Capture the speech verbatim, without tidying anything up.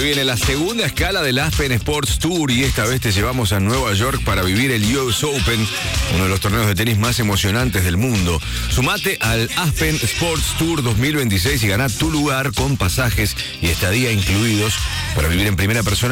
viene la segunda escala del Aspen Sports Tour y esta vez te llevamos a Nueva York para vivir el U S Open, uno de los torneos de tenis más emocionantes del mundo. Sumate al Aspen Sports Tour dos mil veintiséis y gana tu lugar con pasajes y estadía incluidos para vivir en primera persona